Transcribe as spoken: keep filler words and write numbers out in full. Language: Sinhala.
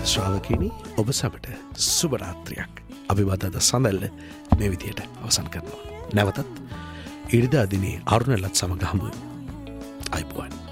ශ්‍රාවකිනි ඔබ සැමට සුබ රාත්‍රියක්. අභිවාදන සඳල්ල මේ විදියට අවසන් කරනවා. නැවතත් ඉරිදා දිනේ අරුණලත් සමග හමු වෙමු. අයිබෝවන්.